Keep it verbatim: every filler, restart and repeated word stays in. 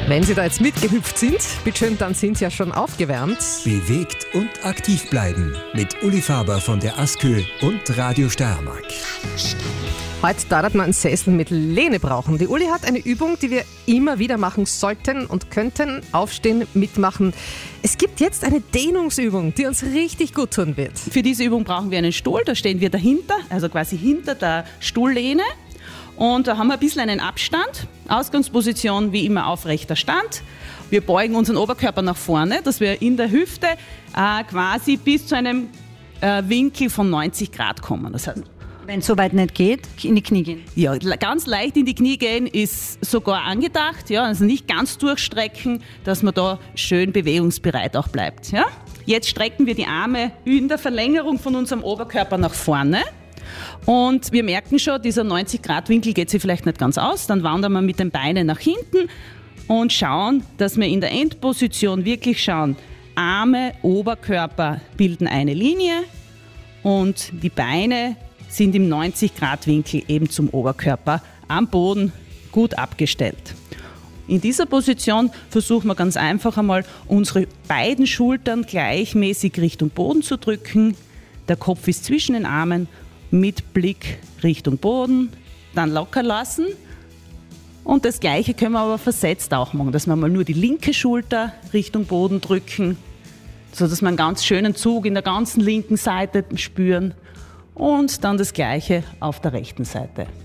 Wenn Sie da jetzt mitgehüpft sind, bitteschön, dann sind Sie ja schon aufgewärmt. Bewegt und aktiv bleiben mit Uli Faber von der ASKÖ und Radio Steiermark. Heute darf man einen Sessel mit Lehne brauchen. Die Uli hat eine Übung, die wir immer wieder machen sollten und könnten. Aufstehen, mitmachen. Es gibt jetzt eine Dehnungsübung, die uns richtig gut tun wird. Für diese Übung brauchen wir einen Stuhl, da stehen wir dahinter, also quasi hinter der Stuhllehne. Und da haben wir ein bisschen einen Abstand. Ausgangsposition wie immer aufrechter Stand. Wir beugen unseren Oberkörper nach vorne, dass wir in der Hüfte äh, quasi bis zu einem äh, Winkel von neunzig Grad kommen. Das heißt, wenn es soweit nicht geht, in die Knie gehen. Ja, ganz leicht in die Knie gehen ist sogar angedacht. Ja, also nicht ganz durchstrecken, dass man da schön bewegungsbereit auch bleibt. Ja? Jetzt strecken wir die Arme in der Verlängerung von unserem Oberkörper nach vorne. Und wir merken schon, dieser neunzig Grad Winkel geht sich vielleicht nicht ganz aus. Dann wandern wir mit den Beinen nach hinten und schauen, dass wir in der Endposition wirklich schauen, Arme, Oberkörper bilden eine Linie und die Beine sind im neunzig Grad Winkel eben zum Oberkörper am Boden gut abgestellt. In dieser Position versuchen wir ganz einfach einmal, unsere beiden Schultern gleichmäßig Richtung Boden zu drücken. Der Kopf ist zwischen den Armen mit Blick Richtung Boden, dann locker lassen. Und das Gleiche können wir aber versetzt auch machen, dass wir mal nur die linke Schulter Richtung Boden drücken, sodass wir einen ganz schönen Zug in der ganzen linken Seite spüren. Und dann das Gleiche auf der rechten Seite.